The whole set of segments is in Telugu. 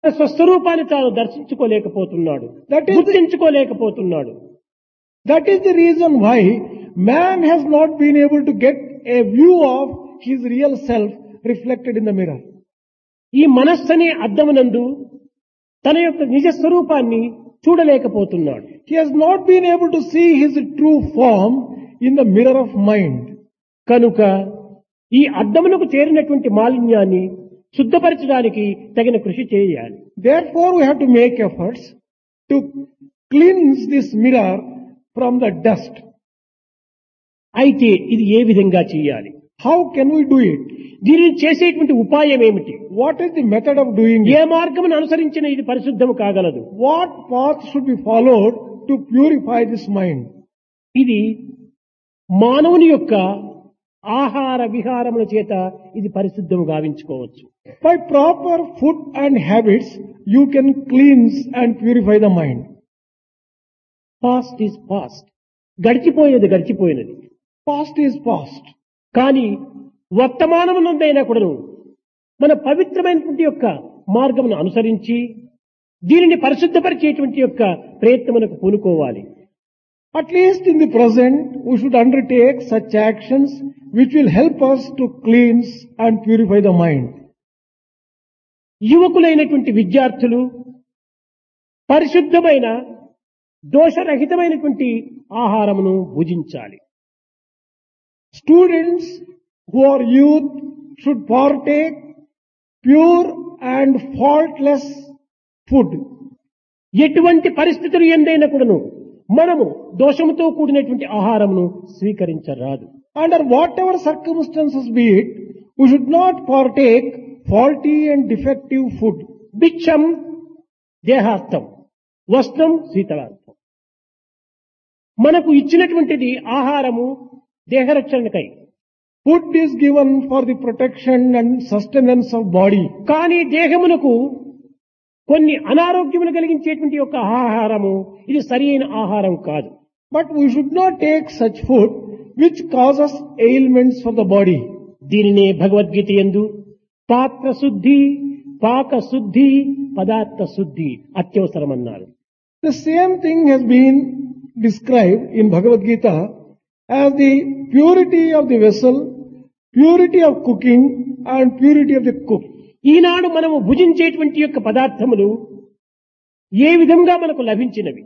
స్వస్వరూపాన్ని తాను దర్శించుకోలేకపోతున్నాడు, That is the- గుర్తించుకోలేకపోతున్నాడు. That is the reason why man has not been able to get a view of his real self reflected in the mirror. ఈ మనస్సనే అద్దమునందు తన యొక్క నిజ స్వరూపాన్ని చూడలేకపోతున్నాడు. He has not been able to see his true form in the mirror of mind. కనుక ఈ అద్దమునకు చేరినటువంటి మాలిన్యాన్ని శుద్ధపరచడానికి తగిన కృషి చేయాలి. Therefore, we have to make efforts to cleanse this mirror from the dust. అయితే ఇది ఏ విధంగా చేయాలి? How can we do it? దీనిని చేసేటువంటి ఉపాయం ఏమిటి? What is the method of doing A it? మార్గమును అనుసరించిన ఇది పరిశుద్ధము కాగలదు? What path should be followed to purify this mind? ఇది మానవుని యొక్క ఆహార విహారముల చేత ఇది పరిశుద్ధము గావించుకోవచ్చు. By proper food and habits, you can cleanse and purify the mind. Past is past, గడిచిపోయేది గడిచిపోయినది. Past is past. కానీ వర్తమానమునందైనా కూడాను మన పవిత్రమైనటువంటి యొక్క మార్గమును అనుసరించి దీనిని పరిశుద్ధపరిచేటువంటి యొక్క ప్రయత్నమునకు పూనుకోవాలి. At least in the present, we should undertake such actions which will help us to cleanse and purify the mind. యువకులైనటువంటి విద్యార్థులు పరిశుద్ధమైన దోషరహితమైనటువంటి ఆహారమును భుజించాలి. Students who are youth should partake pure and faultless food. ఎటువంటి పరిస్థితులు ఎందైనా కూడాను మనము దోషముతో కూడినటువంటి ఆహారమును స్వీకరించరాదు. Under whatever circumstances be it, we should not partake faulty and defective food. భిక్షం దేహార్థం, వస్త్రం శీతలార్థం. మనకు ఇచ్చినటువంటిది ఆహారము దేహరక్షణకై, Food is given for the protection and sustenance of body. కానీ దేహమునకు కొన్ని అనారోగ్యములు కలిగించేటువంటి యొక్క ఆహారము ఇది సరి అయిన ఆహారం కాదు. But we should not take such food which causes ailments for the body. దీనినే భగవద్గీత యందు పాత్ర శుద్ధి, పాక శుద్ధి, పదార్థ శుద్ధి అత్యవసరమన్నారు. The same thing has been described in Bhagavad Gita as the purity of the vessel, purity of cooking and purity of the cook. ఈనాడు మనము భుజించేటువంటి యొక్క పదార్థములు ఏ విధంగా మనకు లభించినవి?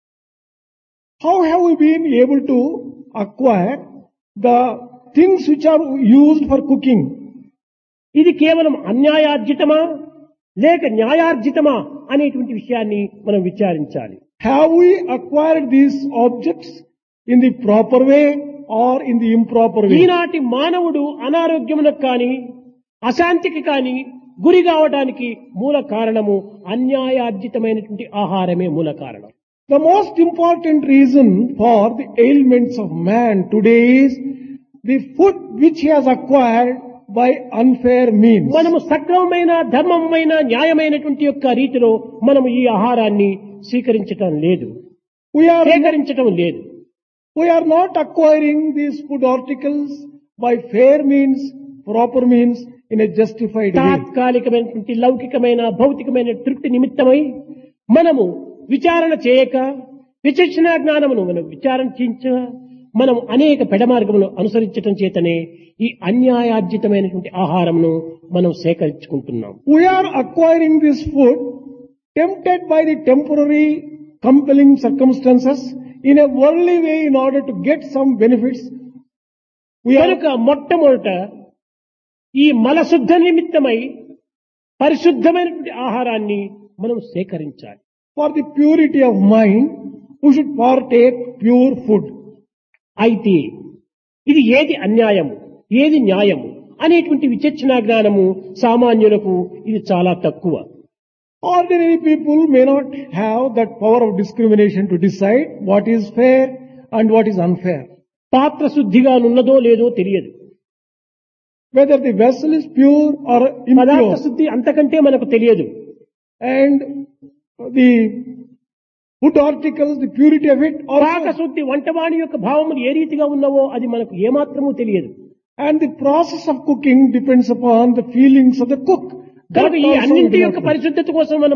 How have we been able to acquire the things which are used for cooking? ఇది కేవలం అన్యాయార్జితమా లేక న్యాయార్జితమా అనేటువంటి విషయాన్ని మనం విచారించాలి. Have we acquired these objects in the proper way or in the improper way? ఈనాటి మానవుడు అనారోగ్యములకు కానీ అశాంతికి కానీ గురి కావడానికి మూల కారణము అన్యాయార్జితమైనటువంటి ఆహారమే మూల కారణం. The most important reason for the ailments of man today is the food which he has acquired by unfair means. మనము సక్రమమైన ధర్మమైన న్యాయమైనటువంటి యొక్క రీతిలో మనము ఈ ఆహారాన్ని స్వీకరించటం లేదు, సేకరించటం లేదు. We are not acquiring these food articles by fair means, proper means, in a justified way. తాత్కాలికమైనటువంటి లౌకికమైన భౌతికమైన తృప్తి నిమిత్తమై మనము విచారణ చేయక విచక్షణ జ్ఞానమును మనం విచారించ మనం అనేక పెడమార్గములు అనుసరించటం చేతనే ఈ అన్యాయార్జితమైనటువంటి ఆహారమును మనం సేకరించుకుంటున్నాం. We are acquiring this food tempted by the temporary compelling circumstances in a worldly way in order to get some benefits. కనుక మొట్టమొదట ఈ మలశుద్ధ నిమిత్తమై పరిశుద్ధమైనటువంటి ఆహారాన్ని మనం సేకరించాలి. For the purity of mind, we should partake pure food. అయితే ఇది ఏది అన్యాయము ఏది న్యాయము అనేటువంటి విచక్షణ జ్ఞానము సామాన్యులకు ఇది చాలా తక్కువ. Ordinary people may not have that power of discrimination to decide what is fair and what is unfair. పాత్ర శుద్ధిగా ఉన్నదో లేదో తెలియదు. Whether the vessel is pure or పదార్థ impure. శుద్ధి అంతకంటే మనకు తెలియదు. And the food articles, the purity of it పాక also. శుద్ధి వంటవాణి యొక్క భావములు ఏ రీతిగా ఉన్నవో అది మనకు ఏమాత్రమూ తెలియదు. And the process of cooking depends upon the feelings of the cook కనుక ఈ also అన్నింటి will యొక్క not work. పరిశుద్ధత కోసం మనం